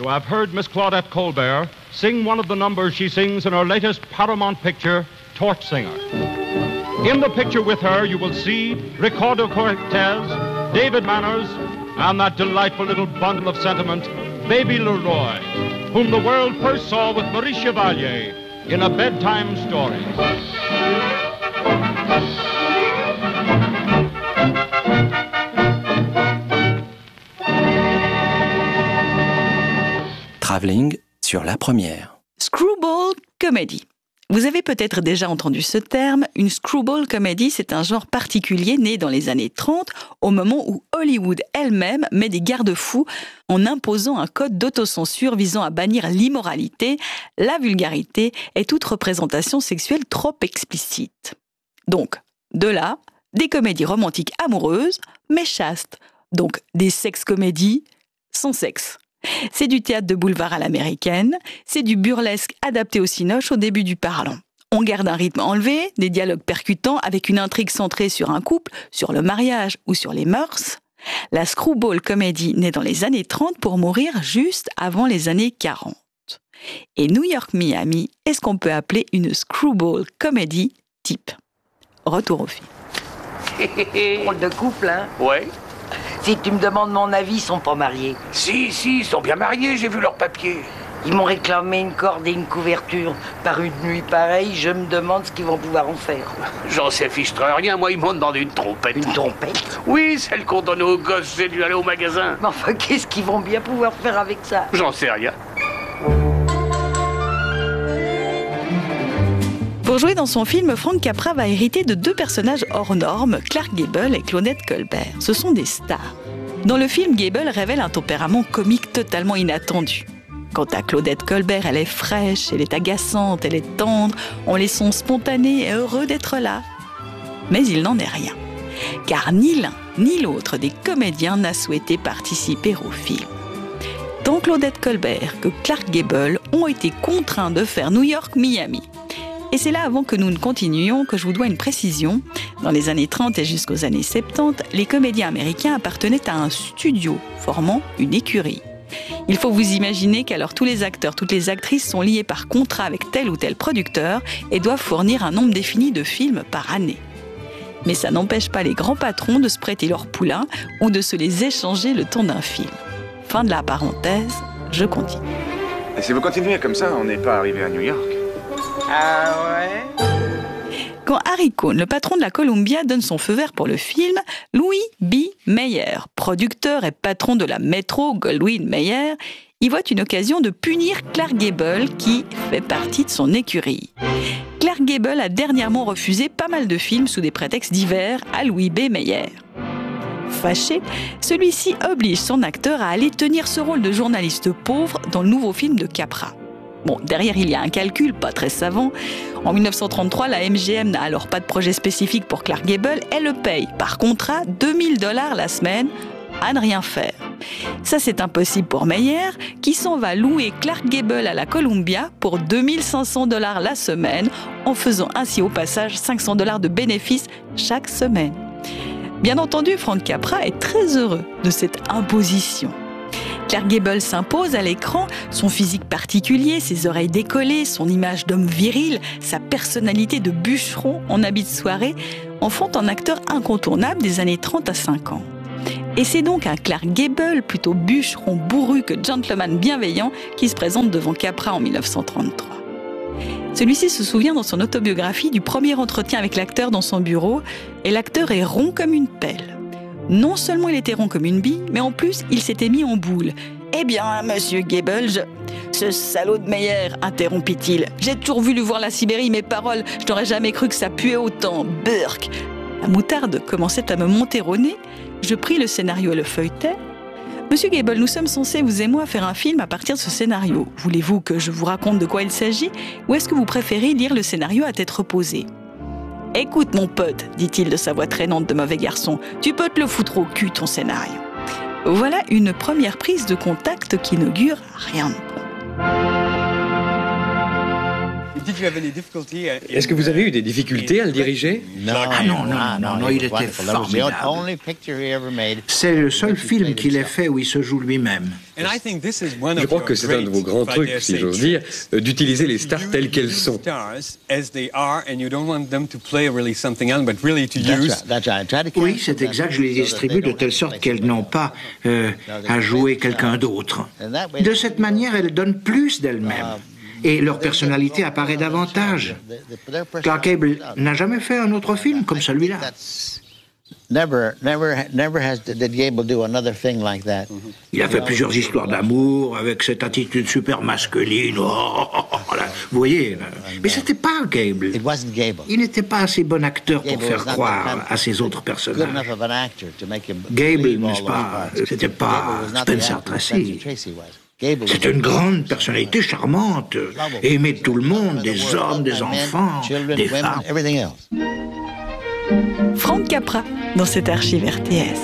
You have heard Miss Claudette Colbert sing one of the numbers she sings in her latest Paramount picture, Torch Singer. In the picture with her, you will see Ricardo Cortez, David Manners, and that delightful little bundle of sentiment, Baby Leroy, whom the world first saw with Marie Chevalier in A Bedtime Story. Travelling sur la première. Screwball comedy. Vous avez peut-être déjà entendu ce terme. Une screwball comedy, c'est un genre particulier né dans les années 30, au moment où Hollywood elle-même met des garde-fous en imposant un code d'autocensure visant à bannir l'immoralité, la vulgarité et toute représentation sexuelle trop explicite. Donc, de là, des comédies romantiques amoureuses, mais chastes. Donc, des sex-comédies sans sexe. C'est du théâtre de boulevard à l'américaine, c'est du burlesque adapté au cinoche au début du parlant. On garde un rythme enlevé, des dialogues percutants avec une intrigue centrée sur un couple, sur le mariage ou sur les mœurs. La screwball comédie naît dans les années 30 pour mourir juste avant les années 40. Et New York-Miami est ce qu'on peut appeler une screwball comédie type. Retour au film. Rôle de couple, hein? Ouais. Si tu me demandes mon avis, ils sont pas mariés. Si, ils sont bien mariés, j'ai vu leurs papiers. Ils m'ont réclamé une corde et une couverture. Par une nuit pareille, je me demande ce qu'ils vont pouvoir en faire. J'en sais fichtre rien, moi ils montent dans une trompette. Une trompette? Oui, celle qu'on donne aux gosses, j'ai dû aller au magasin. Mais enfin, qu'est-ce qu'ils vont bien pouvoir faire avec ça? J'en sais rien. Pour jouer dans son film, Frank Capra va hériter de deux personnages hors normes, Clark Gable et Claudette Colbert. Ce sont des stars. Dans le film, Gable révèle un tempérament comique totalement inattendu. Quant à Claudette Colbert, elle est fraîche, elle est agaçante, elle est tendre, on les sent spontanés et heureux d'être là. Mais il n'en est rien. Car ni l'un ni l'autre des comédiens n'a souhaité participer au film. Tant Claudette Colbert que Clark Gable ont été contraints de faire New York-Miami. Et c'est là, avant que nous ne continuions, que je vous dois une précision. Dans les années 30 et jusqu'aux années 70, les comédiens américains appartenaient à un studio, formant une écurie. Il faut vous imaginer qu'alors tous les acteurs, toutes les actrices sont liés par contrat avec tel ou tel producteur et doivent fournir un nombre défini de films par année. Mais ça n'empêche pas les grands patrons de se prêter leur poulain ou de se les échanger le temps d'un film. Fin de la parenthèse, je continue. Et si vous continuez comme ça, on n'est pas arrivé à New York. Ah ouais? Quand Harry Cohn, le patron de la Columbia, donne son feu vert pour le film, Louis B. Mayer, producteur et patron de la Metro-Goldwyn-Mayer, y voit une occasion de punir Clark Gable qui fait partie de son écurie. Clark Gable a dernièrement refusé pas mal de films sous des prétextes divers à Louis B. Mayer. Fâché, celui-ci oblige son acteur à aller tenir ce rôle de journaliste pauvre dans le nouveau film de Capra. Bon, derrière, il y a un calcul pas très savant. En 1933, la MGM n'a alors pas de projet spécifique pour Clark Gable. Elle le paye par contrat $2000 la semaine à ne rien faire. Ça, c'est impossible pour Mayer, qui s'en va louer Clark Gable à la Columbia pour $2500 la semaine, en faisant ainsi au passage $500 de bénéfices chaque semaine. Bien entendu, Frank Capra est très heureux de cette imposition. Clark Gable s'impose à l'écran, son physique particulier, ses oreilles décollées, son image d'homme viril, sa personnalité de bûcheron en habit de soirée en font un acteur incontournable des années 30 à 50. Et c'est donc un Clark Gable, plutôt bûcheron bourru que gentleman bienveillant, qui se présente devant Capra en 1933. Celui-ci se souvient dans son autobiographie du premier entretien avec l'acteur dans son bureau, et l'acteur est rond comme une pelle. Non seulement il était rond comme une bille, mais en plus, il s'était mis en boule. « Eh bien, monsieur Gable, Ce salaud de Mayer, interrompit-il. J'ai toujours voulu voir la Sibérie, mes paroles, je n'aurais jamais cru que ça puait autant. Burk !» La moutarde commençait à me monter au nez. Je pris le scénario et le feuilletai. « Monsieur Gable, nous sommes censés, vous et moi, faire un film à partir de ce scénario. Voulez-vous que je vous raconte de quoi il s'agit, ou est-ce que vous préférez lire le scénario à tête reposée ?» « Écoute, mon pote, dit-il de sa voix traînante de mauvais garçon, tu peux te le foutre au cul, ton scénario. » Voilà une première prise de contact qui n'augure rien de bon. Est-ce que vous avez eu des difficultés à le diriger? Ah non, il était formidable. C'est le seul film qu'il ait fait où il se joue lui-même. Je crois que c'est un de vos grands trucs, si j'ose dire, d'utiliser les stars telles qu'elles sont. Oui, c'est exact, je les distribue de telle sorte qu'elles n'ont pas à jouer quelqu'un d'autre. De cette manière, elles donnent plus d'elles-mêmes. Et leur personnalité apparaît davantage. Clark Gable n'a jamais fait un autre film comme celui-là. Il a fait plusieurs histoires d'amour avec cette attitude super masculine. Là, vous voyez, là. Mais c'était pas Gable. Il n'était pas assez bon acteur pour faire croire à ses autres personnages. Gable, n'est-ce pas, c'était pas Spencer Tracy. C'était une grande personnalité charmante, aimée de tout le monde, des hommes, des enfants, des femmes. Frank Capra, dans cette archive RTS.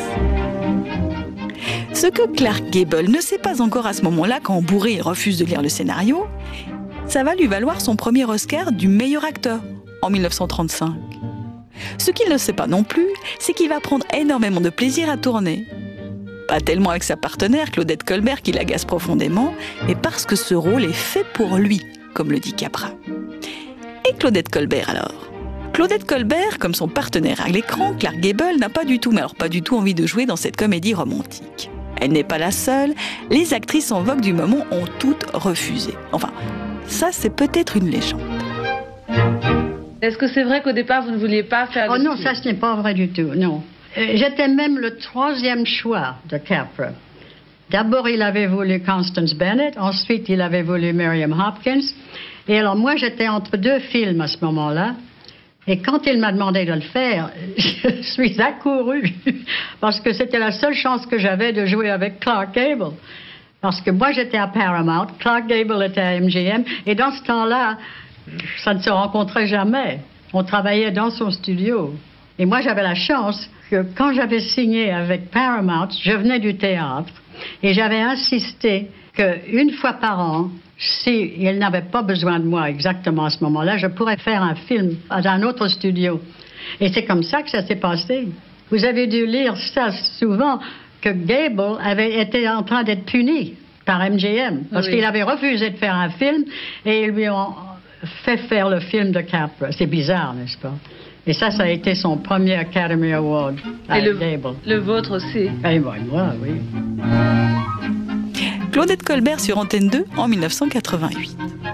Ce que Clark Gable ne sait pas encore à ce moment-là, quand bourré il refuse de lire le scénario, ça va lui valoir son premier Oscar du meilleur acteur, en 1935. Ce qu'il ne sait pas non plus, c'est qu'il va prendre énormément de plaisir à tourner. Pas tellement avec sa partenaire, Claudette Colbert, qui l'agace profondément, mais parce que ce rôle est fait pour lui, comme le dit Capra. Et Claudette Colbert alors? Claudette Colbert, comme son partenaire à l'écran, Clark Gable, n'a pas du tout envie de jouer dans cette comédie romantique. Elle n'est pas la seule, les actrices en vogue du moment ont toutes refusé. Enfin, ça c'est peut-être une légende. Est-ce que c'est vrai qu'au départ vous ne vouliez pas faire... Oh non, ça ce n'est pas vrai du tout, non. J'étais même le troisième choix de Capra. D'abord, il avait voulu Constance Bennett, ensuite, il avait voulu Miriam Hopkins. Et alors, moi, j'étais entre deux films à ce moment-là. Et quand il m'a demandé de le faire, je suis accourue, parce que c'était la seule chance que j'avais de jouer avec Clark Gable. Parce que moi, j'étais à Paramount, Clark Gable était à MGM, et dans ce temps-là, ça ne se rencontrait jamais. On travaillait dans son studio. Et moi, j'avais la chance que quand j'avais signé avec Paramount, je venais du théâtre et j'avais insisté qu'une fois par an, s'il n'avait pas besoin de moi exactement à ce moment-là, je pourrais faire un film dans un autre studio. Et c'est comme ça que ça s'est passé. Vous avez dû lire ça souvent, que Gable avait été en train d'être puni par MGM parce qu'il avait refusé de faire un film et ils lui ont fait faire le film de Capra. C'est bizarre, n'est-ce pas? Et ça a été son premier Academy Award. Et le vôtre aussi. Et moi, oui. Claudette Colbert sur Antenne 2 en 1988.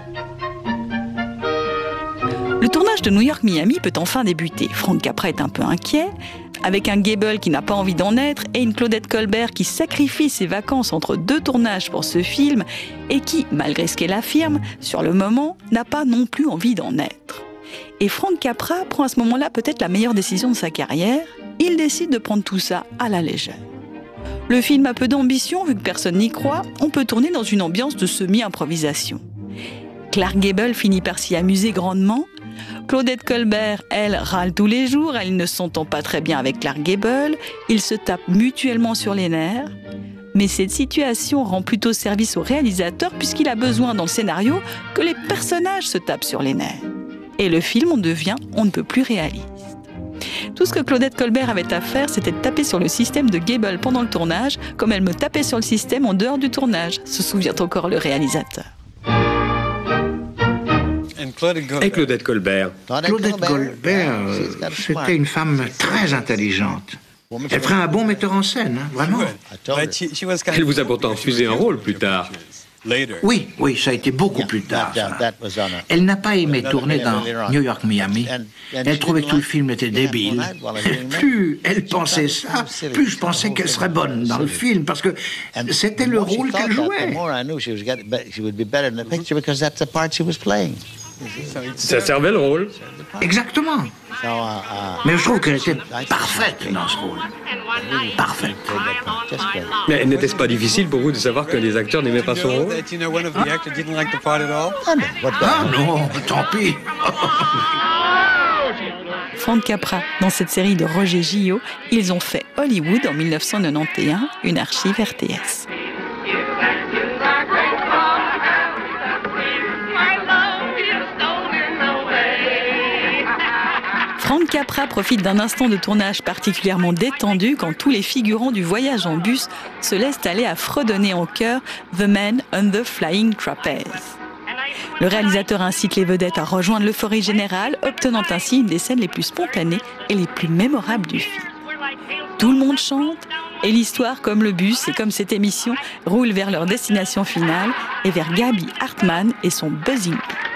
Le tournage de New York-Miami peut enfin débuter. Frank Capra est un peu inquiet, avec un Gable qui n'a pas envie d'en être et une Claudette Colbert qui sacrifie ses vacances entre deux tournages pour ce film et qui, malgré ce qu'elle affirme, sur le moment, n'a pas non plus envie d'en être. Et Frank Capra prend à ce moment-là peut-être la meilleure décision de sa carrière. Il décide de prendre tout ça à la légère. Le film a peu d'ambition, vu que personne n'y croit, on peut tourner dans une ambiance de semi-improvisation. Clark Gable finit par s'y amuser grandement. Claudette Colbert, elle, râle tous les jours, elle ne s'entend pas très bien avec Clark Gable, ils se tapent mutuellement sur les nerfs. Mais cette situation rend plutôt service au réalisateur puisqu'il a besoin dans le scénario que les personnages se tapent sur les nerfs. Et le film on ne peut plus réaliste. Tout ce que Claudette Colbert avait à faire, c'était de taper sur le système de Gable pendant le tournage, comme elle me tapait sur le système en dehors du tournage, se souvient encore le réalisateur. Et Claudette Colbert. Claudette Colbert, c'était une femme très intelligente. Elle ferait un bon metteur en scène, hein, vraiment. Elle vous a pourtant refusé un rôle plus tard. Oui, ça a été beaucoup plus tard. Ça. Elle n'a pas aimé tourner dans New York-Miami. Elle trouvait que tout le film était débile. Plus elle pensait ça, plus je pensais qu'elle serait bonne dans le film, parce que c'était le rôle qu'elle jouait. Ça servait le rôle. Exactement. Mais je trouve qu'elle était parfaite dans ce rôle. Parfaite. Mais n'était-ce pas difficile pour vous de savoir que les acteurs n'aimaient pas son rôle? Ah non, tant pis. Frank Capra, dans cette série de Roger Gillot, ils ont fait Hollywood en 1991, une archive RTS. Capra profite d'un instant de tournage particulièrement détendu quand tous les figurants du voyage en bus se laissent aller à fredonner en chœur « The Man on the Flying Trapeze ». Le réalisateur incite les vedettes à rejoindre l'euphorie générale, obtenant ainsi une des scènes les plus spontanées et les plus mémorables du film. Tout le monde chante et l'histoire, comme le bus et comme cette émission, roule vers leur destination finale et vers Gaby Hartmann et son Buzzing Bee.